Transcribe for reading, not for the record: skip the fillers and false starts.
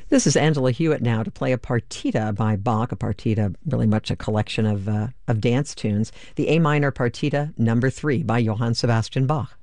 This is Angela Hewitt now to play a partita by Bach, a partita really much a collection of dance tunes, the A minor partita number 3 by Johann Sebastian Bach.